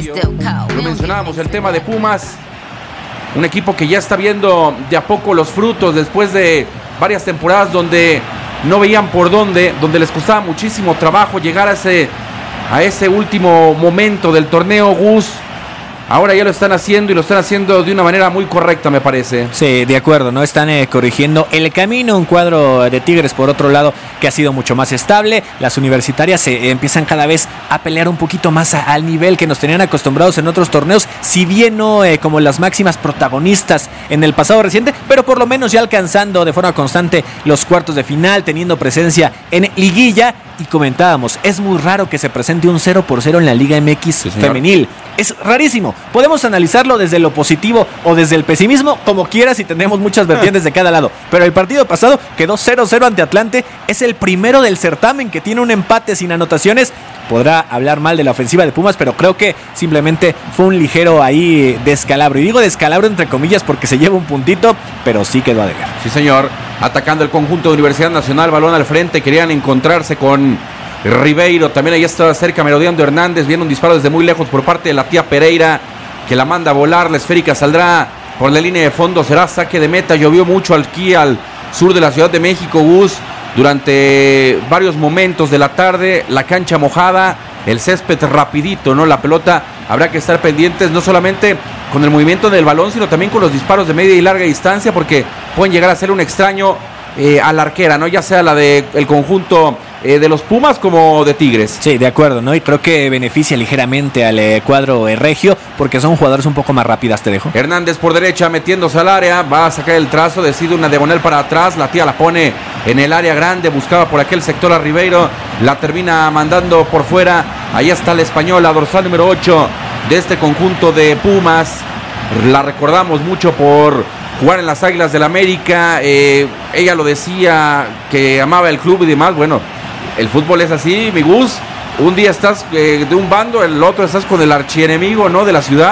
Rosario. Lo mencionábamos, el tema de Pumas. Un equipo que ya está viendo de a poco los frutos después de varias temporadas donde no veían por dónde, donde les costaba muchísimo trabajo llegar a ese último momento del torneo, Gus. Ahora ya lo están haciendo y lo están haciendo de una manera muy correcta, me parece. Sí, de acuerdo, ¿no? Están corrigiendo el camino. Un cuadro de Tigres, por otro lado, que ha sido mucho más estable. Las universitarias se empiezan cada vez a pelear un poquito más al nivel que nos tenían acostumbrados en otros torneos. Si bien no como las máximas protagonistas en el pasado reciente, pero por lo menos ya alcanzando de forma constante los cuartos de final, teniendo presencia en liguilla. Y comentábamos, es muy raro que se presente un 0-0 en la Liga MX femenil. Es rarísimo. Podemos analizarlo desde lo positivo o desde el pesimismo, como quieras, y tenemos muchas vertientes de cada lado. Pero el partido pasado quedó 0-0 ante Atlante. Es el primero del certamen que tiene un empate sin anotaciones. Podrá hablar mal de la ofensiva de Pumas, pero creo que simplemente fue un ligero ahí descalabro. Y digo descalabro entre comillas porque se lleva un puntito, pero sí quedó a deber. Sí, señor. Atacando el conjunto de Universidad Nacional, balón al frente, querían encontrarse con Ribeiro, también ahí estaba cerca merodeando Hernández, viene un disparo desde muy lejos por parte de la tía Pereira, que la manda a volar, la esférica saldrá por la línea de fondo, será saque de meta. Llovió mucho aquí al sur de la Ciudad de México, Gus, durante varios momentos de la tarde, la cancha mojada, el césped rapidito, ¿no? La pelota, habrá que estar pendientes no solamente con el movimiento del balón, sino también con los disparos de media y larga distancia, porque pueden llegar a ser un extraño a la arquera, ¿no? Ya sea la del conjunto de los Pumas como de Tigres. Sí, de acuerdo, ¿no? Y creo que beneficia ligeramente al cuadro regio, porque son jugadores un poco más rápidas, te dejo. Hernández por derecha metiéndose al área, va a sacar el trazo, decide una diagonal para atrás, la tía la pone en el área grande, buscaba por aquel sector a Ribeiro, la termina mandando por fuera. Ahí está la española, dorsal número 8 de este conjunto de Pumas. La recordamos mucho por jugar en las Águilas del América. Ella lo decía, que amaba el club y demás. Bueno, el fútbol es así, mi Gus. Un día estás de un bando, el otro estás con el archienemigo, ¿no?, de la ciudad.